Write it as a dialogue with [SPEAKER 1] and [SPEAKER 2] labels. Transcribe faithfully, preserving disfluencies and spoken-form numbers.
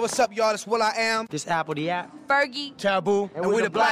[SPEAKER 1] what's up, y'all? It's Will I Am.
[SPEAKER 2] This Apple the app.
[SPEAKER 3] Fergie.
[SPEAKER 1] Taboo.
[SPEAKER 2] And, and we the Black